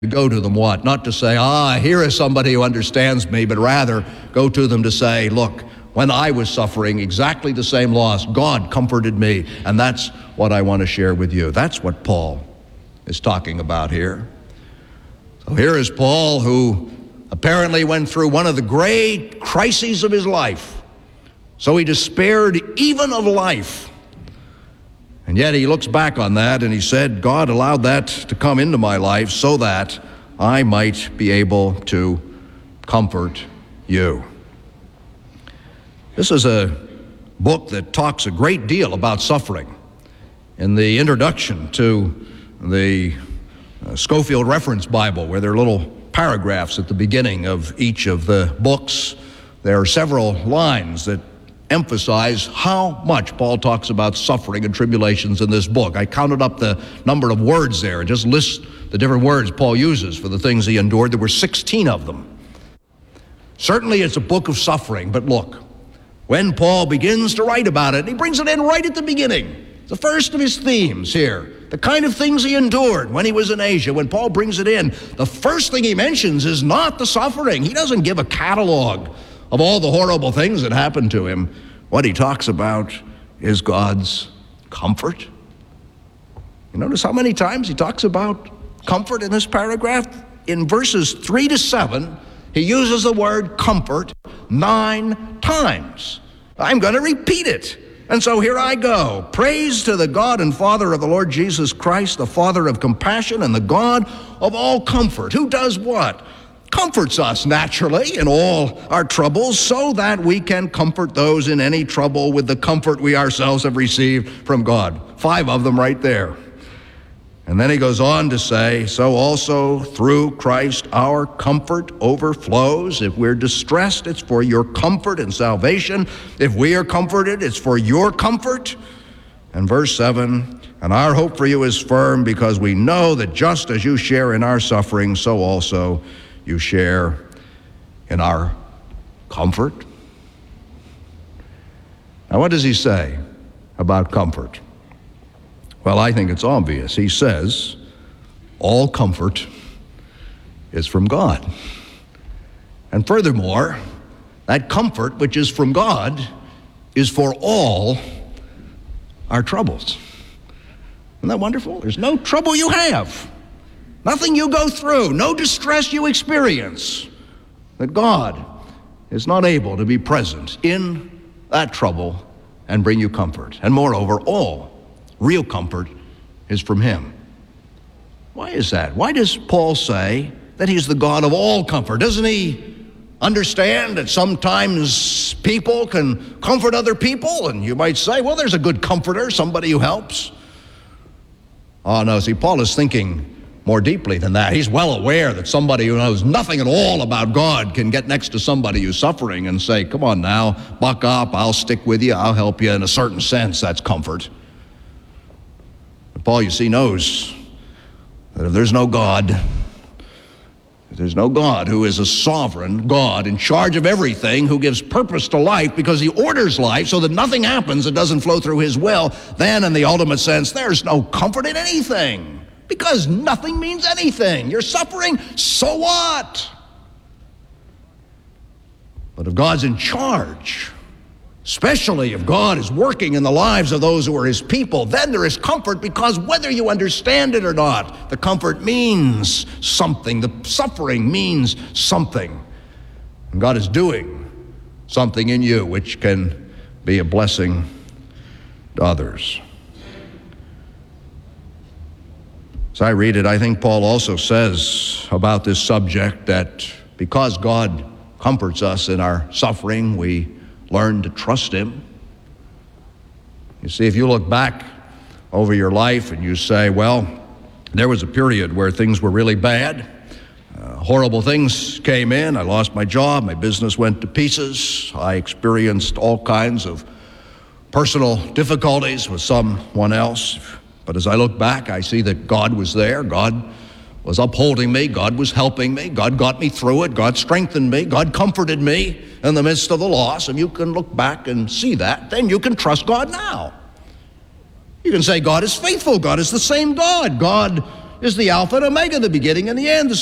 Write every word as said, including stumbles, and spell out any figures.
Go to them what? Not to say, ah, here is somebody who understands me, but rather go to them to say, look, when I was suffering exactly the same loss, God comforted me, and that's what I want to share with you. That's what Paul is talking about here. So here is Paul, who apparently went through one of the great crises of his life. So he despaired even of life. And yet he looks back on that and he said, God allowed that to come into my life so that I might be able to comfort you. This is a book that talks a great deal about suffering. In the introduction to the uh, Scofield Reference Bible, where there are little paragraphs at the beginning of each of the books, there are several lines that emphasize how much Paul talks about suffering and tribulations in this book. I counted up the number of words there. It just lists the different words Paul uses for the things he endured. There were sixteen of them. Certainly it's a book of suffering, but look, when Paul begins to write about it, he brings it in right at the beginning. The first of his themes here, the kind of things he endured when he was in Asia. When Paul brings it in, the first thing he mentions is not the suffering. He doesn't give a catalog of all the horrible things that happened to him. What he talks about is God's comfort. You notice how many times he talks about comfort in this paragraph? In verses three to seven, he uses the word comfort nine times. I'm going to repeat it. And so here I go. Praise to the God and Father of the Lord Jesus Christ, the Father of compassion and the God of all comfort. Who does what? Comforts us naturally in all our troubles, so that we can comfort those in any trouble with the comfort we ourselves have received from God. Five of them right there. And then he goes on to say, so also through Christ our comfort overflows. If we're distressed, it's for your comfort and salvation. If we are comforted, it's for your comfort. And verse seven, and our hope for you is firm, because we know that just as you share in our suffering, so also you share in our comfort. Now, what does he say about comfort? Well, I think it's obvious. He says, all comfort is from God. And furthermore, that comfort which is from God is for all our troubles. Isn't that wonderful? There's no trouble you have, nothing you go through, no distress you experience, that God is not able to be present in that trouble and bring you comfort. And moreover, all real comfort is from him. Why is that? Why does Paul say that he's the God of all comfort? Doesn't he understand that sometimes people can comfort other people? And you might say, well, there's a good comforter, somebody who helps. Oh, no, see, Paul is thinking more deeply than that. He's well aware that somebody who knows nothing at all about God can get next to somebody who's suffering and say, come on now, buck up, I'll stick with you, I'll help you. In a certain sense, that's comfort. But Paul, you see, knows that if there's no God, if there's no God who is a sovereign God in charge of everything, who gives purpose to life because he orders life so that nothing happens that doesn't flow through his will, then in the ultimate sense, there's no comfort in anything. Because nothing means anything. You're suffering, so what? But if God's in charge, especially if God is working in the lives of those who are his people, then there is comfort, because whether you understand it or not, the comfort means something. The suffering means something. And God is doing something in you which can be a blessing to others. As I read it, I think Paul also says about this subject that because God comforts us in our suffering, we learn to trust him. You see, if you look back over your life and you say, well, there was a period where things were really bad, uh, horrible things came in, I lost my job, my business went to pieces, I experienced all kinds of personal difficulties with someone else. But as I look back, I see that God was there. God was upholding me. God was helping me. God got me through it. God strengthened me. God comforted me in the midst of the loss. And you can look back and see that. Then you can trust God now. You can say God is faithful. God is the same God. God is the Alpha and Omega, the beginning and the end, the